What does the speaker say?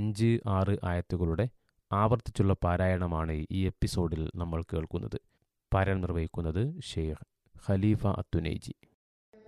5-6 ആയത്തുകളുടെ ആവർത്തിച്ചുള്ള പാരായണമാണ് ഈ എപ്പിസോഡിൽ നമ്മൾ കേൾക്കുന്നത്. പാരായണം നിർവഹിക്കുന്നത് ഷെയ്ഖ് ഖലീഫ അത്തുനൈജി.